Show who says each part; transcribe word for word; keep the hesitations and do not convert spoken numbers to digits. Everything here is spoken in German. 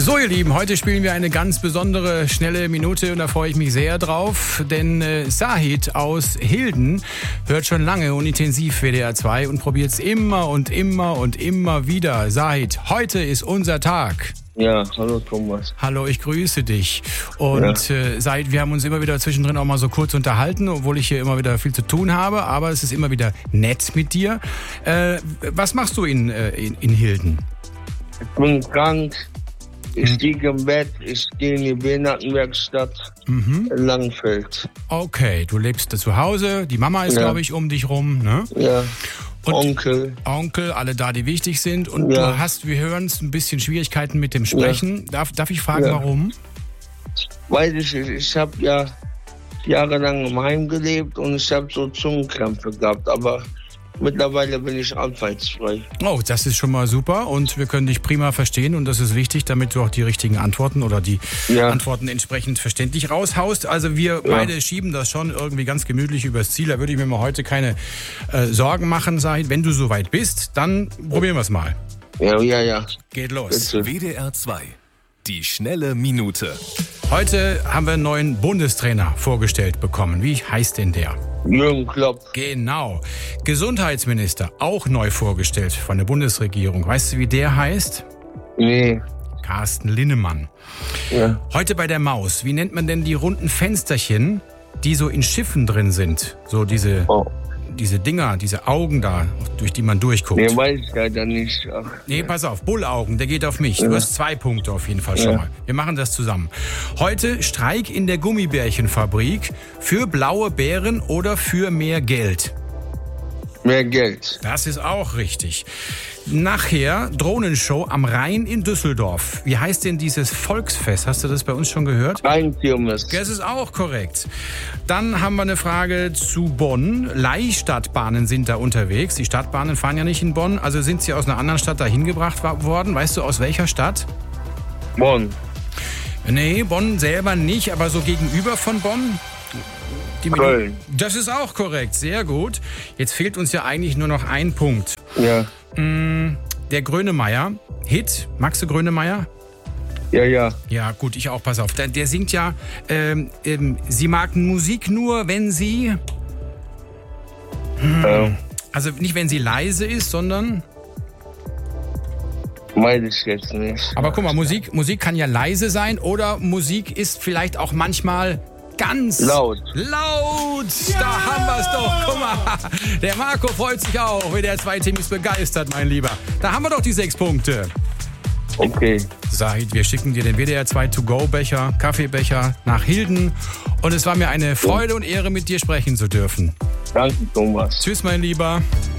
Speaker 1: So ihr Lieben, heute spielen wir eine ganz besondere, schnelle Minute und da freue ich mich sehr drauf, denn äh, Sahid aus Hilden hört schon lange und intensiv W D R zwei und probiert es immer und immer und immer wieder. Sahid, heute ist unser Tag.
Speaker 2: Ja, hallo Thomas.
Speaker 1: Hallo, ich grüße dich. Und ja. äh, Sahid, wir haben uns immer wieder zwischendrin auch mal so kurz unterhalten, obwohl ich hier immer wieder viel zu tun habe, aber es ist immer wieder nett mit dir. Äh, was machst du in, äh, in, in Hilden?
Speaker 2: Ich bin krank. Ich liege im Bett, ich gehe in die Behindertenwerkstatt mhm. in Langenfeld.
Speaker 1: Okay, du lebst zu Hause, die Mama ist, ja. glaube ich, um dich rum, ne?
Speaker 2: Ja,
Speaker 1: und
Speaker 2: Onkel.
Speaker 1: Onkel, alle da, die wichtig sind. Und
Speaker 2: ja.
Speaker 1: du hast, wir hören es, ein bisschen Schwierigkeiten mit dem Sprechen. Ja. Darf, darf ich fragen,
Speaker 2: ja.
Speaker 1: warum?
Speaker 2: Weiß ich nicht, ich habe ja jahrelang im Heim gelebt und ich habe so Zungenkrämpfe gehabt, aber mittlerweile bin ich anfallsfrei. Oh,
Speaker 1: das ist schon mal super und wir können dich prima verstehen und das ist wichtig, damit du auch die richtigen Antworten oder die ja. Antworten entsprechend verständlich raushaust. Also wir ja. beide schieben das schon irgendwie ganz gemütlich übers Ziel. Da würde ich mir mal heute keine äh, Sorgen machen, Sahid. Wenn du soweit bist, dann probieren wir es mal.
Speaker 2: Ja, ja, ja.
Speaker 1: Geht los.
Speaker 3: Bitte. W D R zwei. Die schnelle Minute.
Speaker 1: Heute haben wir einen neuen Bundestrainer vorgestellt bekommen. Wie heißt denn der?
Speaker 2: Jürgen Klopp.
Speaker 1: Genau. Gesundheitsminister, auch neu vorgestellt von der Bundesregierung. Weißt du, wie der heißt?
Speaker 2: Nee.
Speaker 1: Carsten Linnemann.
Speaker 2: Ja.
Speaker 1: Heute bei der Maus. Wie nennt man denn die runden Fensterchen, die so in Schiffen drin sind? So diese... Oh. Diese Dinger, diese Augen da, durch die man durchguckt.
Speaker 2: Nee, weiß ich leider nicht. Ach,
Speaker 1: nee, pass auf, Bullaugen, der geht auf mich. Du ja. hast zwei Punkte auf jeden Fall schon ja. mal. Wir machen das zusammen. Heute Streik in der Gummibärchenfabrik für blaue Bären oder für mehr Geld?
Speaker 2: Mehr Geld.
Speaker 1: Das ist auch richtig. Nachher Drohnenshow am Rhein in Düsseldorf. Wie heißt denn dieses Volksfest? Hast du das bei uns schon gehört?
Speaker 2: Rheinkirmes.
Speaker 1: Das ist auch korrekt. Dann haben wir eine Frage zu Bonn. Leihstadtbahnen sind da unterwegs. Die Stadtbahnen fahren ja nicht in Bonn. Also sind sie aus einer anderen Stadt dahin gebracht worden. Weißt du, aus welcher Stadt?
Speaker 2: Bonn.
Speaker 1: Nee, Bonn selber nicht, aber so gegenüber von Bonn. Die
Speaker 2: Köln.
Speaker 1: Das ist auch korrekt, sehr gut. Jetzt fehlt uns ja eigentlich nur noch ein Punkt.
Speaker 2: Ja.
Speaker 1: Der Grönemeyer, Hit, magst du Grönemeyer?
Speaker 2: Ja, ja.
Speaker 1: Ja, gut, ich auch, pass auf. Der, der singt ja, ähm, ähm, sie mag Musik nur, wenn sie... Hm, ähm. Also nicht, wenn sie leise ist, sondern...
Speaker 2: Weiß ich jetzt nicht.
Speaker 1: Aber guck mal, Musik, Musik kann ja leise sein oder Musik ist vielleicht auch manchmal... Ganz
Speaker 2: laut.
Speaker 1: Laut! Ja! Da haben wir es doch. Guck mal, der Marco freut sich auch. W D R zwei Team ist begeistert, mein Lieber. Da haben wir doch die sechs Punkte.
Speaker 2: Okay.
Speaker 1: Sahid, wir schicken dir den W D R zwei To-Go-Becher, Kaffeebecher nach Hilden. Und es war mir eine Freude und Ehre, mit dir sprechen zu dürfen.
Speaker 2: Danke, Thomas.
Speaker 1: Tschüss, mein Lieber.